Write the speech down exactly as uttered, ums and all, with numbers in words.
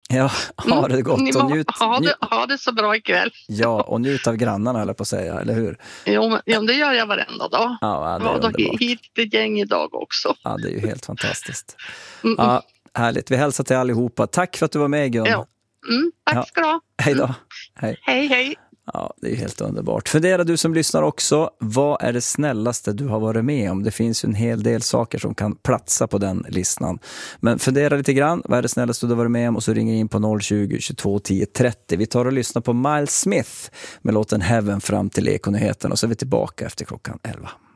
Ja, ha det gott Ni och må, njut, ha, njut. det, ha det så bra ikväll. Ja, och njut av grannarna, eller på att säga, eller hur? Jo, men, jo, det gör jag varenda dag. Ja, det är Ja, då, underbart. hit ett gäng idag också. Ja, det är ju helt fantastiskt. Mm. Ja, härligt. Vi hälsar till allihopa. Tack för att du var med, Gun. Ja. Mm, tack Ja. ska du ha. Hej då. Mm. Hej. Hej, hej. Ja, det är ju helt underbart. Fundera du som lyssnar också, vad är det snällaste du har varit med om? Det finns ju en hel del saker som kan platsa på den listan. Men fundera lite grann, vad är det snällaste du har varit med om? Och så ringer in på noll tjugo, tjugotvå, tio, trettio. Vi tar och lyssnar på Miles Smith med låten Heaven fram till Ekonyheten och så är vi tillbaka efter klockan elva.